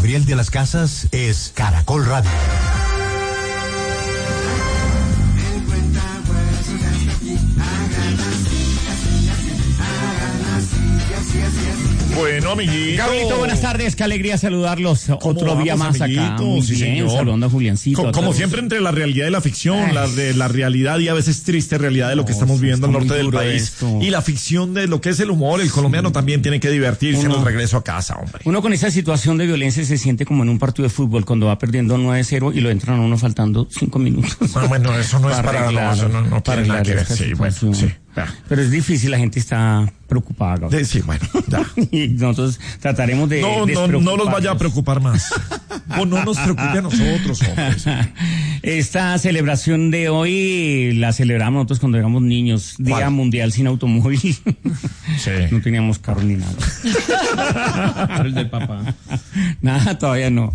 Gabriel de las Casas es Caracol Radio. Bueno, amiguito. Gabrielito, buenas tardes, qué alegría saludarlos. Otro día más acá. Muy sí, bien, señor. saludando a Juliancito. Como siempre, entre la realidad y la ficción, la realidad y a veces triste realidad de lo que estamos viviendo al norte del país y la ficción de lo que es el humor. El colombiano también tiene que divertirse en el regreso a casa, hombre. Uno con esa situación de violencia se siente como en un partido de fútbol cuando va perdiendo 9-0 y lo entran a uno faltando 5 minutos. Bueno, eso no es para no tiene nada que ver. Sí, bueno, sí. Pero es difícil, la gente está preocupada, Gabriel. Sí, bueno, ya. Y nosotros trataremos de no los vaya a preocupar más. O no nos preocupe a nosotros, hombres. Esta celebración de hoy la celebramos nosotros cuando éramos niños. ¿Cuál? Día Mundial sin automóvil. Sí. No teníamos carro ni nada. El del papá. Nada, todavía no.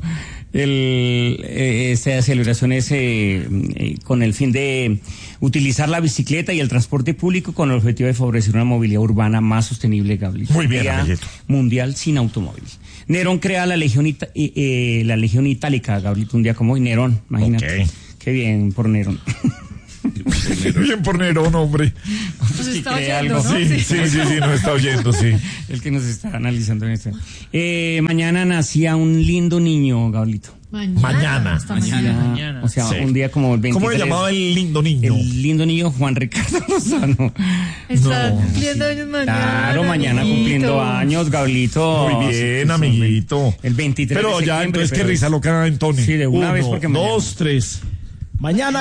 Esta celebración es con el fin de utilizar la bicicleta y el transporte público con el objetivo de favorecer una movilidad urbana más sostenible, Gabriel. Muy bien, Día amiguito. Mundial sin automóvil. Nerón crea la Legión Itálica, Gabriel, un día como hoy. Nerón, imagínate. Okay. Qué bien por Nerón. Bien por Nerón, hombre. Nos Sí, está crea oyendo, algo. ¿no? Sí, nos está oyendo, sí. El que nos está analizando en esto. Mañana nacía un lindo niño, Gabrielito. Mañana. Hasta mañana. Mañana. O sea, Sí. un día como el 23. ¿Cómo le llamaba el lindo niño? El lindo niño Juan Ricardo Lozano. Está No. cumpliendo años mañana. Claro, mañana amiguito. cumpliendo años, Gabrielito. Muy bien, Sí, amiguito. El 23 Pero de ya, septiembre, entonces, qué pero risa loca, Antonio. Sí, de una vez, 1, porque 2, 3. Mañana